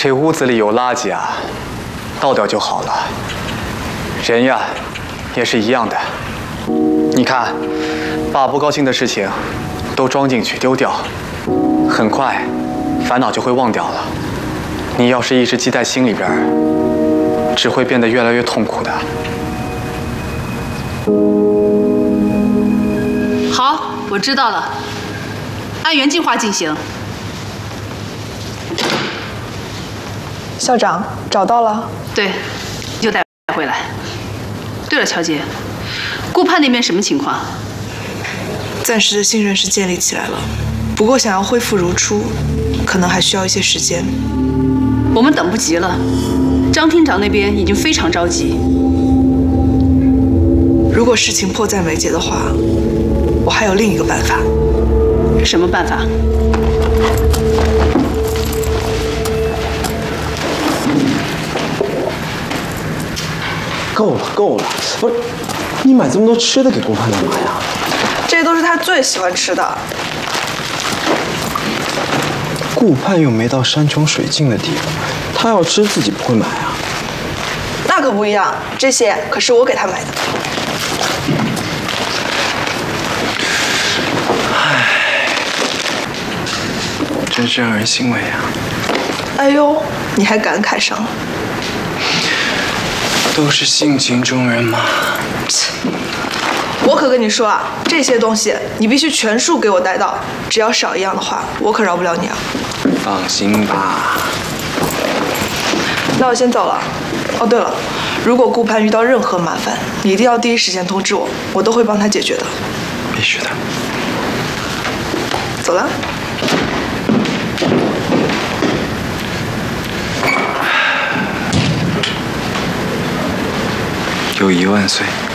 这屋子里有垃圾啊，倒掉就好了。人呀，也是一样的。你看，把不高兴的事情都装进去丢掉，很快烦恼就会忘掉了。你要是一直记在心里边，只会变得越来越痛苦的。 好，我知道了，按原计划进行。 校长找到了。 对，就带回来。对了，乔杰，顾盼那边什么情况？ 暂时的信任是建立起来了，不过想要恢复如初，可能还需要一些时间。 我们等不及了，张厅长那边已经非常着急。 如果事情迫在眉睫的话，我还有另一个办法。 什么办法？ 够了，够了！不是，你买这么多吃的给顾盼干嘛呀？ 这些都是他最喜欢吃的。 顾盼又没到山穷水尽的地步，他要吃自己不会买啊。 那可不一样，这些可是我给他买的。 唉，真是让人欣慰啊！ 哎呦，你还感慨上了？ 都是性情中人嘛。 我可跟你说啊，这些东西你必须全数给我带到，只要少一样的话，我可饶不了你啊。 放心吧。 那我先走了。哦，对了，如果顾盼遇到任何麻烦，你一定要第一时间通知我，我都会帮他解决的。 必须的。 走了。 友谊万岁。